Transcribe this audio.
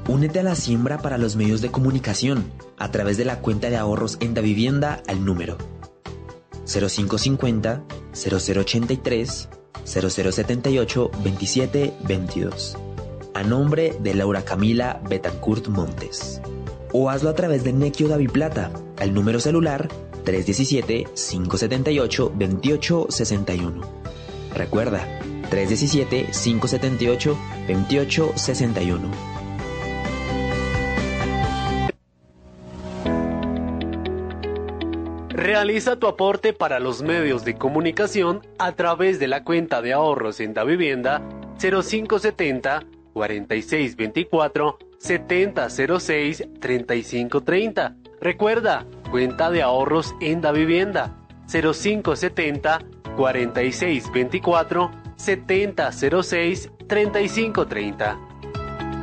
Únete a la siembra para los medios de comunicación a través de la cuenta de ahorros en Davivienda al número 0550 0083 0078 27 22 a nombre de Laura Camila Betancourt Montes. O hazlo a través de Nequi Daviplata al número celular 317-578-2861. Recuerda, 317-578-2861. Realiza tu aporte para los medios de comunicación a través de la cuenta de ahorros en Davivienda 0570 4624 7006 3530. Recuerda, cuenta de ahorros en Davivienda 0570 4624 7006 3530.